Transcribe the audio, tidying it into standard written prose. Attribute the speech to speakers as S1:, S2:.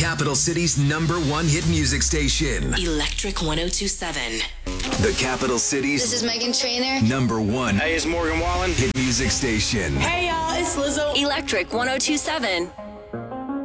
S1: Capital City's #1 hit music station.
S2: Electric 1027.
S1: The Capital City's
S3: This is Megan Trainor.
S1: #1
S4: Hey, it's Morgan Wallen.
S1: hit music station.
S5: Hey y'all, it's Lizzo.
S2: Electric 1027.